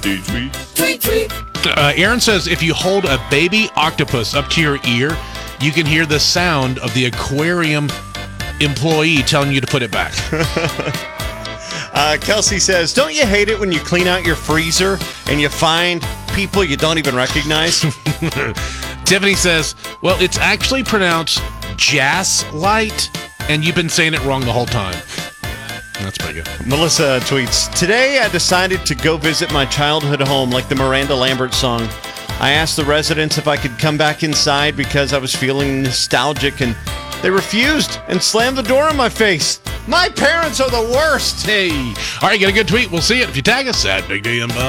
Aaron says if you hold a baby octopus up to your ear, you can hear the sound of the aquarium employee telling you to put it back. Kelsey says, don't you hate it when you clean out your freezer and you find people you don't even recognize? Tiffany says, well, it's actually pronounced Jass-light, and you've been saying it wrong the whole time. That's pretty good. Melissa tweets, today I decided to go visit my childhood home like the Miranda Lambert song. I asked the residents if I could come back inside because I was feeling nostalgic, and they refused and slammed the door in my face. My parents are the worst. Hey. All right, get a good tweet. We'll see it if you tag us at Big D and Buzz.